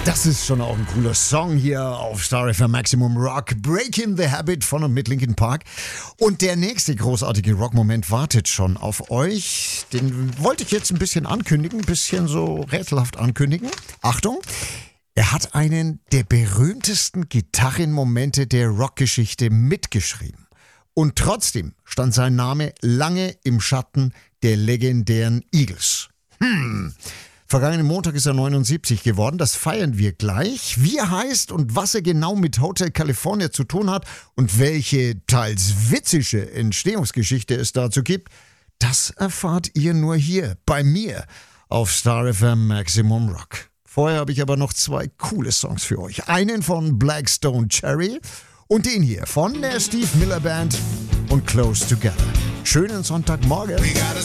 Das ist schon auch ein cooler Song hier auf Star FM Maximum Rock. Breaking the Habit von und mit Linkin Park. Und der nächste großartige Rockmoment wartet schon auf euch. Den wollte ich jetzt ein bisschen ankündigen, ein bisschen so rätselhaft ankündigen. Achtung, er hat einen der berühmtesten Gitarrenmomente der Rockgeschichte mitgeschrieben. Und trotzdem stand sein Name lange im Schatten der legendären Eagles. Vergangenen Montag ist er 79 geworden, das feiern wir gleich. Wie er heißt und was er genau mit Hotel California zu tun hat und welche teils witzige Entstehungsgeschichte es dazu gibt, das erfahrt ihr nur hier bei mir auf Star FM Maximum Rock. Vorher habe ich aber noch zwei coole Songs für euch. Einen von Black Stone Cherry und den hier von der Steve Miller Band und Close Together. Schönen Sonntagmorgen.